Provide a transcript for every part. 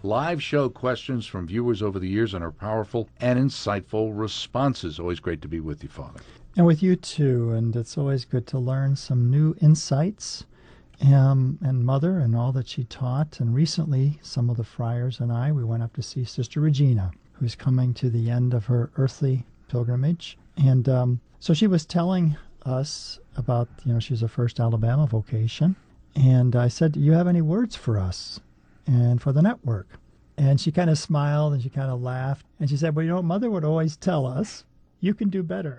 live show questions from viewers over the years and her powerful and insightful responses. Always great to be with you, Father. And with you too, and it's always good to learn some new insights, and Mother and all that she taught. And recently, some of the friars and we went up to see Sister Regina, who's coming to the end of her earthly pilgrimage. And so she was telling us about, she's a First Alabama vocation. And I said, do you have any words for us and for the network? And she kind of smiled and she kind of laughed. And she said, well, Mother would always tell us, you can do better.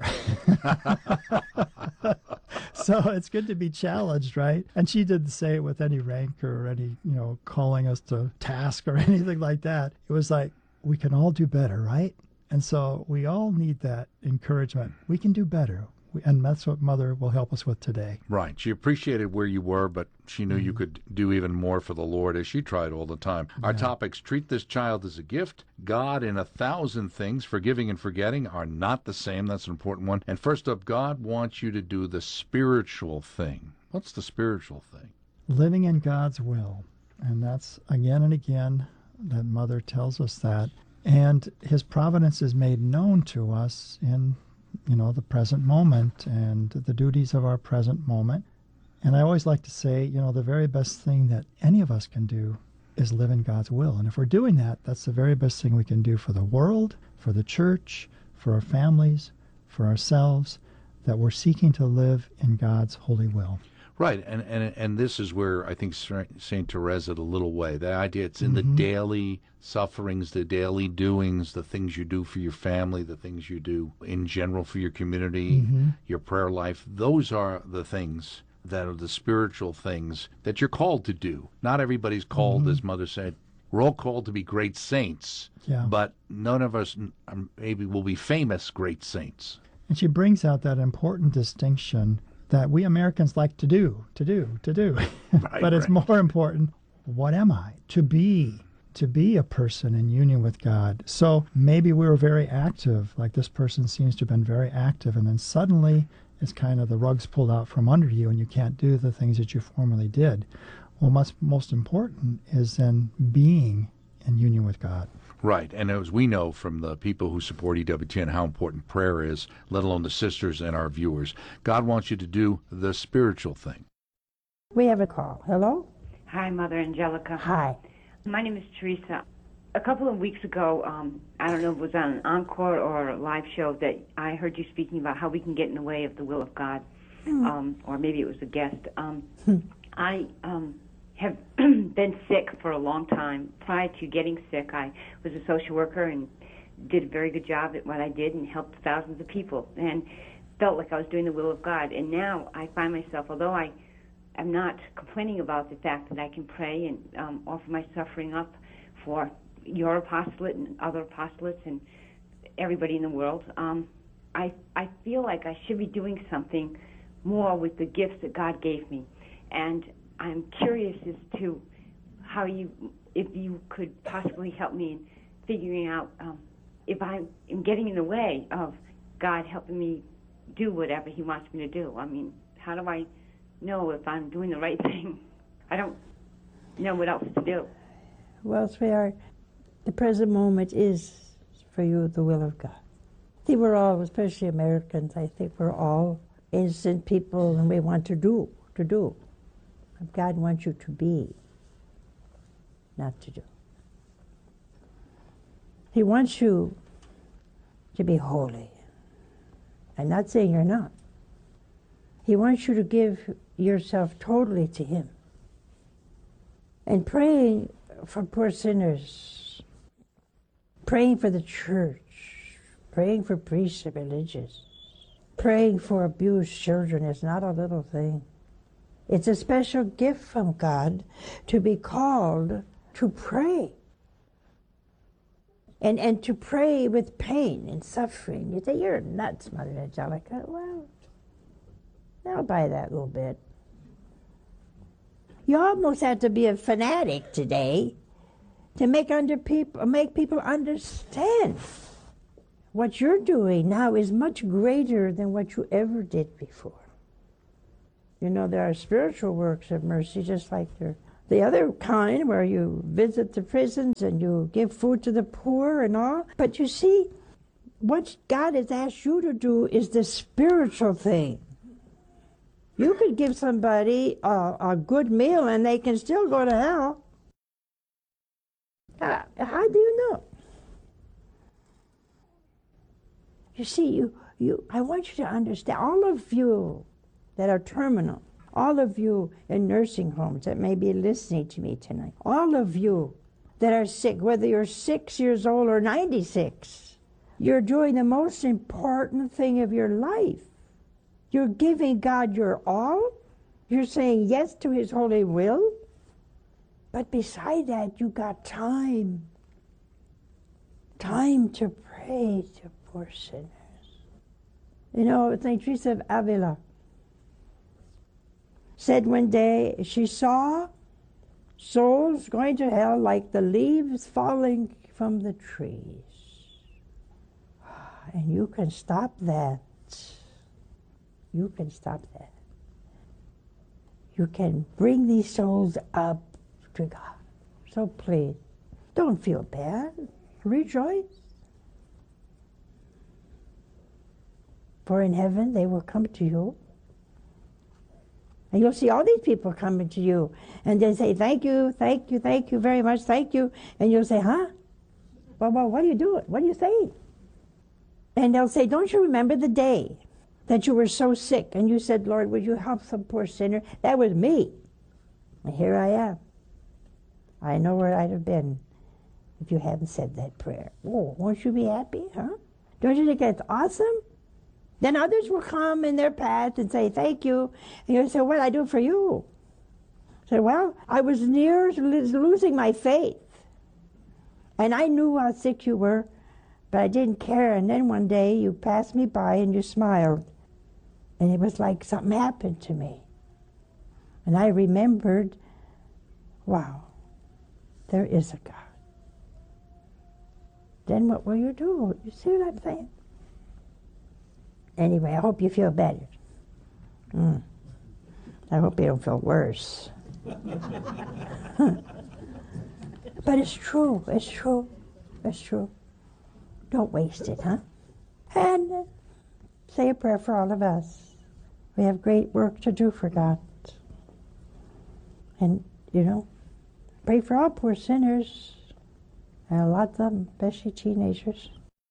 So it's good to be challenged, right? And she didn't say it with any rancor or any, calling us to task or anything like that. It was like, we can all do better, right? And so we all need that encouragement. We can do better. And that's what Mother will help us with today. Right. She appreciated where you were, but she knew you could do even more for the Lord, as she tried all the time. Our topics: treat this child as a gift, God in 1,000 things, forgiving and forgetting are not the same. That's an important one. And first up, God wants you to do the spiritual thing. What's the spiritual thing? Living in God's will. And that's again and again that Mother tells us that. And His providence is made known to us in the present moment and the duties of our present moment. And I always like to say, the very best thing that any of us can do is live in God's will. And if we're doing that, that's the very best thing we can do for the world, for the church, for our families, for ourselves, that we're seeking to live in God's holy will. Right, and this is where I think St. Teresa, the little way, the idea it's in the daily sufferings, the daily doings, the things you do for your family, the things you do in general for your community, your prayer life. Those are the things that are the spiritual things that you're called to do. Not everybody's called, as Mother said. We're all called to be great saints, but none of us maybe will be famous great saints. And she brings out that important distinction that we Americans like to do. Right, but it's more important, what am I? To be a person in union with God. So maybe we were very active, like this person seems to have been very active, and then suddenly it's kind of the rug's pulled out from under you and you can't do the things that you formerly did. Well, most important is then being in union with God. Right, and as we know from the people who support EWTN how important prayer is, let alone the sisters and our viewers, God wants you to do the spiritual thing. We have a call. Hello? Hi, Mother Angelica. Hi. My name is Teresa. A couple of weeks ago, I don't know if it was on an encore or a live show, that I heard you speaking about how we can get in the way of the will of God, or maybe it was a guest. I have been sick for a long time. Prior to getting sick, I was a social worker and did a very good job at what I did and helped thousands of people and felt like I was doing the will of God. And now I find myself, although I'm not complaining about the fact that I can pray and offer my suffering up for your apostolate and other apostolates and everybody in the world, I feel like I should be doing something more with the gifts that God gave me. And I'm curious as to if you could possibly help me in figuring out if I am getting in the way of God helping me do whatever He wants me to do. I mean, how do I know if I'm doing the right thing? I don't know what else to do. Well, sweetheart, the present moment is for you the will of God. I think we're all, especially Americans, I think we're all innocent people and we want to do. God wants you to be, not to do. He wants you to be holy. I'm not saying you're not. He wants you to give yourself totally to Him. And praying for poor sinners, praying for the church, praying for priests and religious, praying for abused children is not a little thing. It's a special gift from God to be called to pray. And to pray with pain and suffering. You say, you're nuts, Mother Angelica. Well, I'll buy that a little bit. You almost have to be a fanatic today to make people understand what you're doing now is much greater than what you ever did before. You know, there are spiritual works of mercy just like there the other kind where you visit the prisons and you give food to the poor and all. But you see, what God has asked you to do is the spiritual thing. You could give somebody a good meal and they can still go to hell. How do you know? You see, I want you to understand, all of you that are terminal, all of you in nursing homes that may be listening to me tonight, all of you that are sick, whether you're 6 years old or 96, you're doing the most important thing of your life. You're giving God your all. You're saying yes to His holy will. But beside that, you got time. Time to pray to poor sinners. You know, St. Teresa of Avila said one day she saw souls going to hell like the leaves falling from the trees. And you can stop that. You can stop that. You can bring these souls up to God. So please, don't feel bad. Rejoice. For in heaven they will come to you. And you'll see all these people coming to you. And they say, thank you, thank you, thank you very much, thank you. And you'll say, huh? Well, what are you doing? What are you saying? And they'll say, don't you remember the day that you were so sick and you said, Lord, would you help some poor sinner? That was me. And here I am. I know where I'd have been if you hadn't said that prayer. Oh, won't you be happy, huh? Don't you think that's awesome? Then others will come in their path and say, thank you. And you'll say, what did I do for you? I say, well, I was near losing my faith. And I knew how sick you were, but I didn't care. And then one day you passed me by and you smiled. And it was like something happened to me. And I remembered, wow, there is a God. Then what will you do? You see what I'm saying? Anyway, I hope you feel better. I hope you don't feel worse. But it's true, it's true, it's true. Don't waste it, huh? And say a prayer for all of us. We have great work to do for God. And, you know, pray for all poor sinners. And a lot of them, especially teenagers.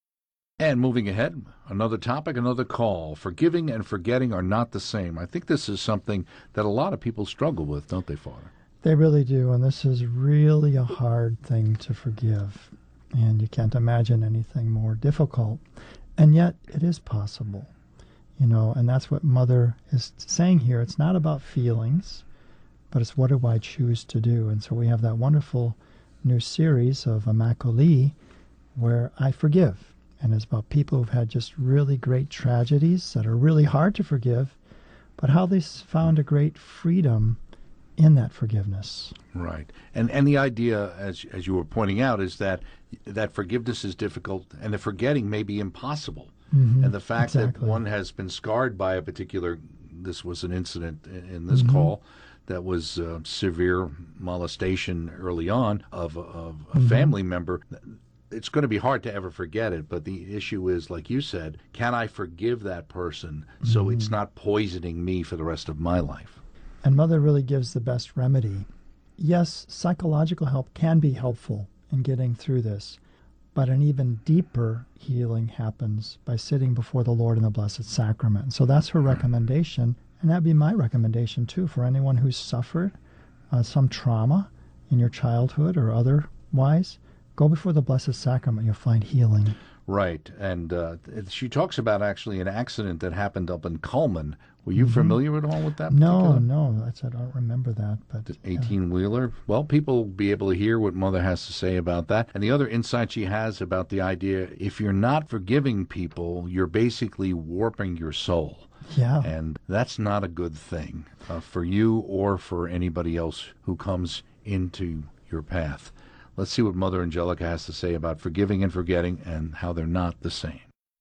And moving ahead, another topic, another call. Forgiving and forgetting are not the same. I think this is something that a lot of people struggle with, don't they, Father? They really do, and this is really a hard thing to forgive. And you can't imagine anything more difficult. And yet, it is possible. You know, and that's what Mother is saying here. It's not about feelings, but it's what do I choose to do? And so we have that wonderful new series of Immaculée where I forgive. And it's about people who've had just really great tragedies that are really hard to forgive, but how they found a great freedom in that forgiveness. Right. And the idea, as you were pointing out, is that forgiveness is difficult and the forgetting may be impossible. Mm-hmm. And the fact that one has been scarred by a particular, this was an incident in this call, that was severe molestation early on of a family member. It's going to be hard to ever forget it, but the issue is, like you said, can I forgive that person so it's not poisoning me for the rest of my life? And Mother really gives the best remedy. Yes, psychological help can be helpful in getting through this, but an even deeper healing happens by sitting before the Lord in the Blessed Sacrament. So that's her recommendation, and that'd be my recommendation too for anyone who's suffered some trauma in your childhood or otherwise. Go before the Blessed Sacrament, you'll find healing. Right, and she talks about actually an accident that happened up in Cullman. Were you familiar at all with that? No, I don't remember that. But 18-wheeler. Well, people will be able to hear what Mother has to say about that. And the other insight she has about the idea, if you're not forgiving people, you're basically warping your soul. Yeah. And that's not a good thing for you or for anybody else who comes into your path. Let's see what Mother Angelica has to say about forgiving and forgetting and how they're not the same.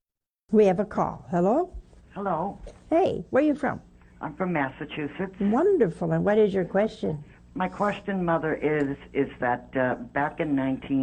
We have a call. Hello? Hello. Hey, where are you from? I'm from Massachusetts. Wonderful. And what is your question? My question, Mother, is that back in